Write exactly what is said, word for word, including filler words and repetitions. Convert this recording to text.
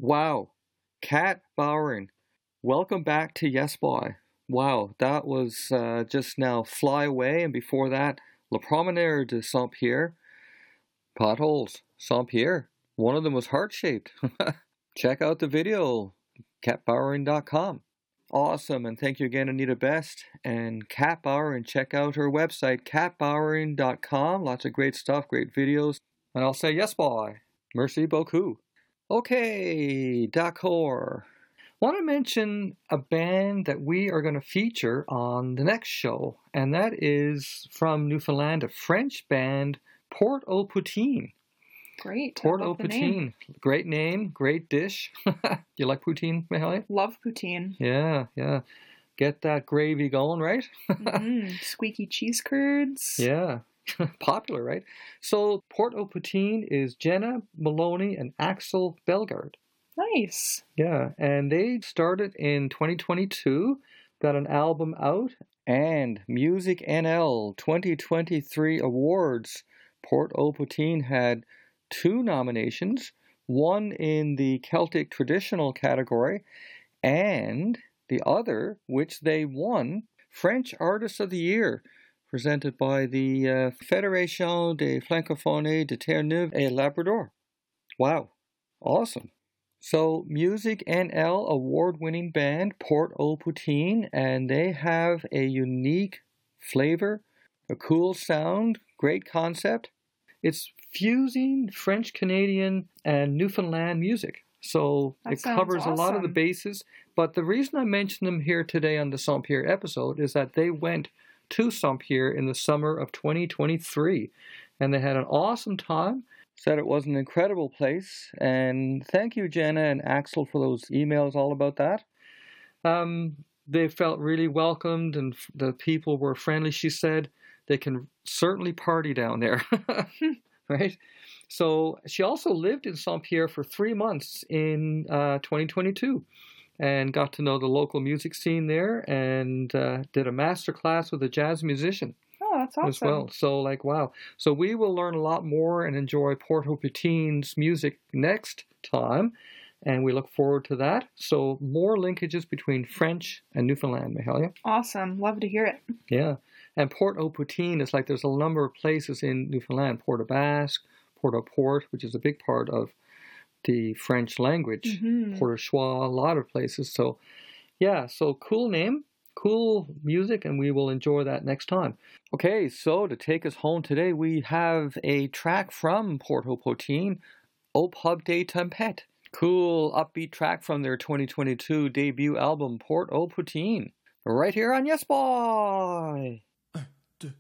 Wow. Kat Bowering, welcome back to Yes Boy. Wow, that was uh, just now Fly Away, and before that, La Promenade de Saint-Pierre. Potholes, Saint-Pierre. One of them was heart-shaped. Check out the video, kat bowering dot com. Awesome, and thank you again, Anita Best. And Kat Bowering, check out her website, kat bowering dot com. Lots of great stuff, great videos. And I'll say yes, boy. Merci beaucoup. Okay, d'accord. Want to mention a band that we are going to feature on the next show, and that is from Newfoundland, a French band, Port au Poutine. Great. Port au Poutine. Great name, great dish. You like poutine, Mahalia? Love poutine. Yeah, yeah. Get that gravy going, right? mm-hmm. Squeaky cheese curds. Yeah. Popular, right? So Port au Poutine is Jenna Maloney and Axel Belgard. Nice. Yeah, and they started in twenty twenty-two, got an album out, and Music N L twenty twenty-three awards. Port au Poutine had two nominations, one in the Celtic Traditional category, and the other, which they won, French Artist of the Year, presented by the uh, Fédération des Francophones de Terre-Neuve et Labrador. Wow, awesome. So, Music N L award-winning band, Port au Poutine, and they have a unique flavor, a cool sound, great concept. It's fusing French-Canadian and Newfoundland music. So that it covers awesome. a lot of the bases. But the reason I mentioned them here today on the Saint-Pierre episode is that they went to Saint-Pierre in the summer of twenty twenty-three. And they had an awesome time. Said it was an incredible place. And thank you, Jenna and Axel, for those emails all about that. Um, they felt really welcomed and the people were friendly, she said. They can certainly party down there, right? So she also lived in Saint-Pierre for three months in uh, twenty twenty-two and got to know the local music scene there and uh, did a master class with a jazz musician. Oh, that's awesome. As well. So, like, wow. So we will learn a lot more and enjoy Port au Poutine's music next time, and we look forward to that. So more linkages between French and Newfoundland, Mahalia. Awesome. Love to hear it. Yeah. And Port au Poutine is like there's a number of places in Newfoundland. Port au Basque, Port au Port, which is a big part of the French language. Mm-hmm. Port au Choix, a lot of places. So, yeah, so cool name, cool music, and we will enjoy that next time. Okay, so to take us home today, we have a track from Port au Poutine, Au Pub des Tempêtes. Cool, upbeat track from their twenty twenty-two debut album, Port au Poutine. Right here on Yes Boy!